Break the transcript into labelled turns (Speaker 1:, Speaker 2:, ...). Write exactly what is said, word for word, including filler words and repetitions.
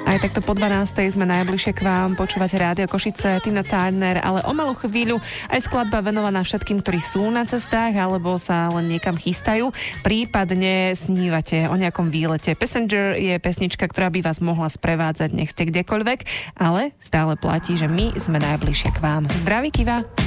Speaker 1: Aj takto po dvanástej sme najbližšie k vám. Počúvate Rádio Košice, Tina Turner, ale o malú chvíľu aj skladba venovaná všetkým, ktorí sú na cestách alebo sa len niekam chystajú, prípadne snívate o nejakom výlete. Passenger je pesnička, ktorá by vás mohla sprevádzať, nech ste kdekoľvek, ale stále platí, že my sme najbližšie k vám. Zdraví, Kiva.